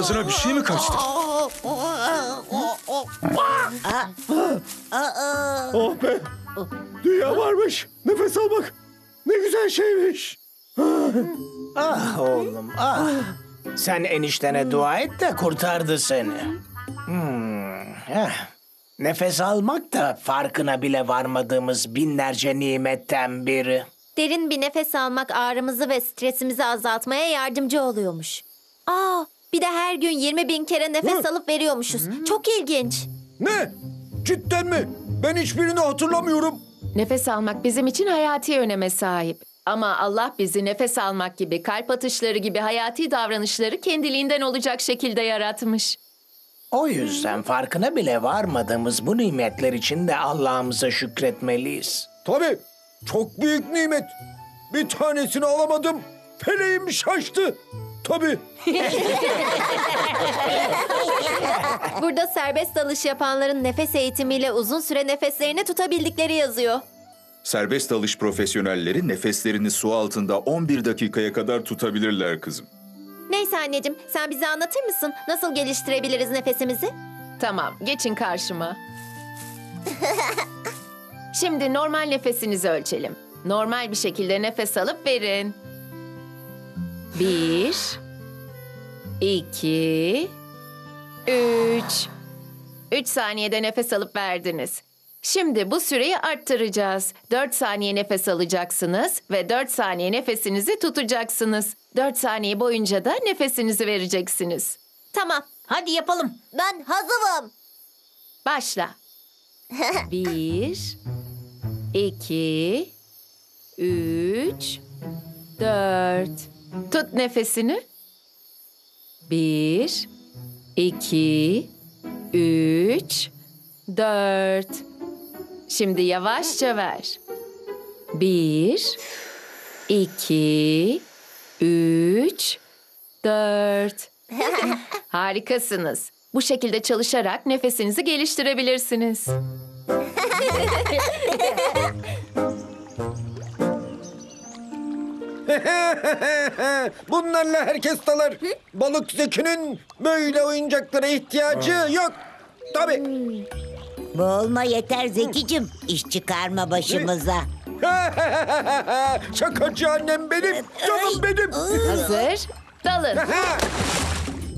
Boğazına bir şey mi kaçtı? Oh be! Dünya varmış. Nefes almak ne güzel şeymiş. Ah oğlum ah. Sen eniştene dua et de kurtardı seni. Nefes almak da farkına bile varmadığımız binlerce nimetten biri. Derin bir nefes almak ağrımızı ve stresimizi azaltmaya yardımcı oluyormuş. Bir de her gün 20.000 kere nefes alıp veriyormuşuz. Çok ilginç. Ne? Cidden mi? Ben hiçbirini hatırlamıyorum. Nefes almak bizim için hayati öneme sahip. Ama Allah bizi nefes almak gibi, kalp atışları gibi hayati davranışları kendiliğinden olacak şekilde yaratmış. O yüzden farkına bile varmadığımız bu nimetler için de Allah'ımıza şükretmeliyiz. Tabii. Çok büyük nimet. Bir tanesini alamadım. Feleğim şaştı. Tabii. Burada serbest dalış yapanların nefes eğitimiyle uzun süre nefeslerini tutabildikleri yazıyor. Serbest dalış profesyonelleri nefeslerini su altında 11 dakikaya kadar tutabilirler kızım. Neyse anneciğim, sen bize anlatır mısın? Nasıl geliştirebiliriz nefesimizi? Tamam, geçin karşıma. Şimdi normal nefesinizi ölçelim. Normal bir şekilde nefes alıp verin. 1, 2, 3. 3 saniyede nefes alıp verdiniz. Şimdi bu süreyi arttıracağız. 4 saniye nefes alacaksınız ve 4 saniye nefesinizi tutacaksınız. 4 saniye boyunca da nefesinizi vereceksiniz. Tamam, hadi yapalım. Ben hazırım. Başla. 1, 2, 3, 4. Tut nefesini. 1, 2, 3, 4. Şimdi yavaşça ver. 1, 2, 3, 4. Harikasınız. Bu şekilde çalışarak nefesinizi geliştirebilirsiniz. Bunlarla herkes dalar. Balık Zeki'nin böyle oyuncaklara ihtiyacı yok. Tabii. Boğulma yeter Zekicim. İş çıkarma başımıza. Şakacı annem benim. Canım benim. Hazır. Dalın.